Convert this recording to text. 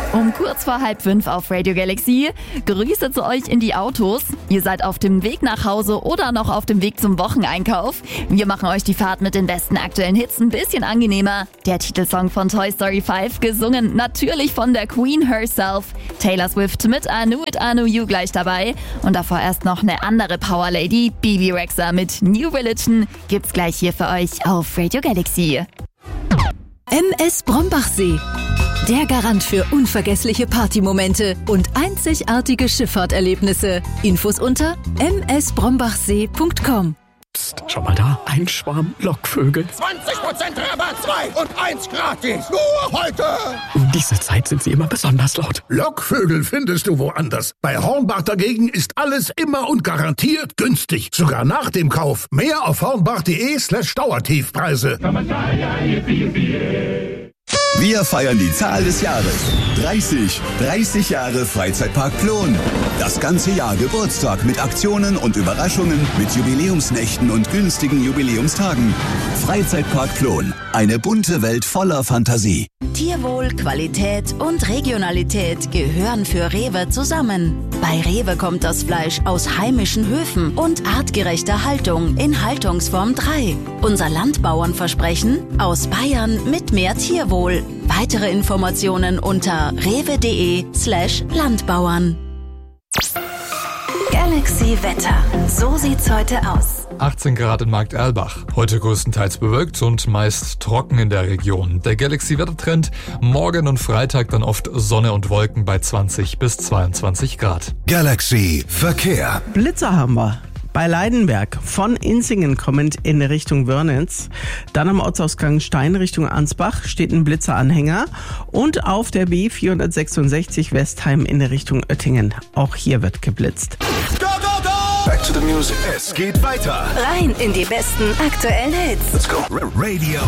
Um kurz vor 4:30 auf Radio Galaxy. Grüße zu euch in die Autos. Ihr seid auf dem Weg nach Hause oder noch auf dem Weg zum Wocheneinkauf. Wir machen euch die Fahrt mit den besten aktuellen Hits ein bisschen angenehmer. Der Titelsong von Toy Story 5, gesungen natürlich von der Queen herself. Taylor Swift mit I Knew It, I Knew You gleich dabei. Und davor erst noch eine andere Power Lady, Bebe Rexha mit New Religion. Gibt's gleich hier für euch auf Radio Galaxy. MS Brombachsee. Der Garant für unvergessliche Partymomente und einzigartige Schifffahrterlebnisse. Infos unter msbrombachsee.com. Psst, schau mal da, ein Schwarm Lockvögel. 20% Rabatt, 2 und 1 gratis. Nur heute. Um diese Zeit sind sie immer besonders laut. Lockvögel findest du woanders. Bei Hornbach dagegen ist alles immer und garantiert günstig. Sogar nach dem Kauf. Mehr auf hornbach.de/Dauertiefpreise. Wir feiern die Zahl des Jahres. 30 Jahre Freizeitpark Plon. Das ganze Jahr Geburtstag mit Aktionen und Überraschungen, mit Jubiläumsnächten und günstigen Jubiläumstagen. Freizeitpark Plon. Eine bunte Welt voller Fantasie. Tierwohl, Qualität und Regionalität gehören für Rewe zusammen. Bei Rewe kommt das Fleisch aus heimischen Höfen und artgerechter Haltung in Haltungsform 3. Unser Landbauernversprechen: aus Bayern mit mehr Tierwohl. Weitere Informationen unter rewe.de/Landbauern. Galaxy Wetter. So sieht's heute aus. 18 Grad in Markt Erlbach. Heute größtenteils bewölkt und meist trocken in der Region. Der Galaxy-Wettertrend: morgen und Freitag dann oft Sonne und Wolken bei 20 bis 22 Grad. Galaxy Verkehr. Blitzer haben wir. Bei Leidenberg von Inzingen kommend in Richtung Wörnitz. Dann am Ortsausgang Stein Richtung Ansbach steht ein Blitzeranhänger. Und auf der B466 Westheim in Richtung Oettingen. Auch hier wird geblitzt. Go, go, go! Back to the music. Es geht weiter. Rein in die besten aktuellen Hits. Let's go. Radio